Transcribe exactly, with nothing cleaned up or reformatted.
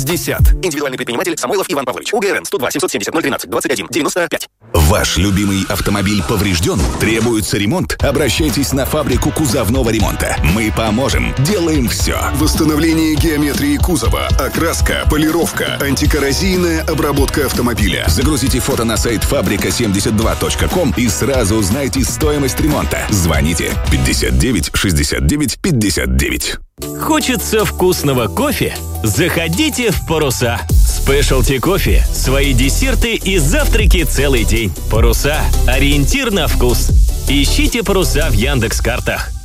шестьдесят. Индивидуальный предприниматель Самойлов Иван Павлович. УГРН сто два семьсот семьдесят ноль тринадцать двадцать один девяносто пять. Ваш любимый автомобиль поврежден? Требуется ремонт? Обращайтесь на фабрику кузовного ремонта. Мы поможем. Делаем все. Восстановление геометрии кузова, окраска, полировка, антикоррозийная обработка автомобиля. Загрузите фото на сайт фабрика семьдесят два точка ком и сразу узнайте стоимость ремонта. Звоните пятьдесят девять шестьдесят девять пятьдесят девять. Хочется вкусного кофе? Заходите в «Паруса». Спешлти кофе, свои десерты и завтраки целый день. «Паруса» – ориентир на вкус. Ищите «Паруса» в Яндекс.Картах.